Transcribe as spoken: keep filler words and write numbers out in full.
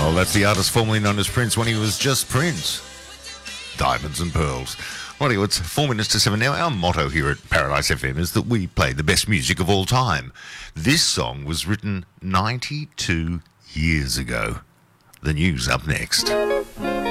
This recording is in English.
Well, that's the artist formerly known as Prince when he was just Prince. Diamonds and Pearls. Well, it's four minutes to seven now. Our motto here at Paradise F M is that we play the best music of all time. This song was written ninety-two years ago. The news up next.